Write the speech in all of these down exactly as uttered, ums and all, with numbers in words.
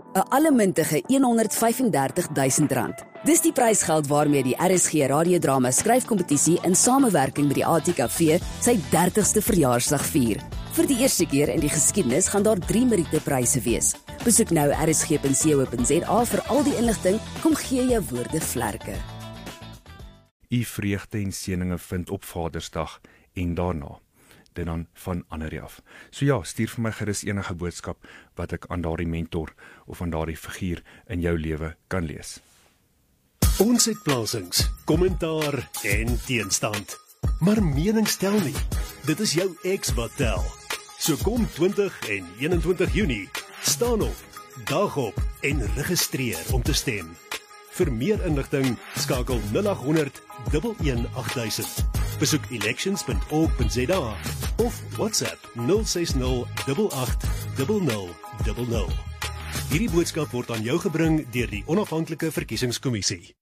'n allemintige honderdvyfendertigduisend rand. Dis die prysgeld waarmee die R S G radiodrama skryfkompetisie in samewerking met die A T K V sy dertigste verjaarsdag vier. Vir die eerste keer in die geskiedenis gaan daar drie Meriete-pryse wees. Besoek nou r s g punt co punt z a vir al die inligting. Kom gee jou woorde vlerke. U vreugde en seëninge vind op Vadersdag en daarna. Dit dan van ander af. So ja, stuur vir my gerus enige boodskap wat ek aan daardie mentor of aan daardie figuur in jou lewe kan lees. Ons het plasings, kommentaar en teenstand. Maar menings tel nie. Dit is jou ex wat tel. So kom twintig en eenentwintig Junie, staan op, dag op en registreer om te stem. Vir meer inligting skakel nul agt honderd, een een agt duisend. Besoek elections punt org punt z a of WhatsApp nul ses nul agt agt nul nul nul nul. Hierdie boodskap word aan jou gebring deur die Onafhanklike Verkiesingskommissie.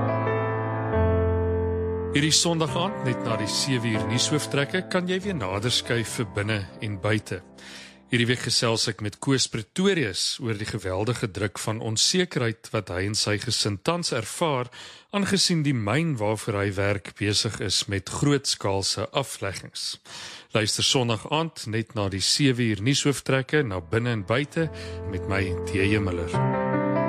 Hierdie Sondag aand, net na die sewe uur nuushooftrekke, kan jy weer nader skuif vir binne en buite. Hierdie week gesels ek met Koos Pretorius oor die geweldige druk van onsekerheid wat hy en sy gesin tans ervaar, aangesien die myn waarvoor hy werk besig is met grootskaalse afleggings. Luister Sondag aand net na die sewe uur nuushooftrekke na binne en buite met my D J Miller.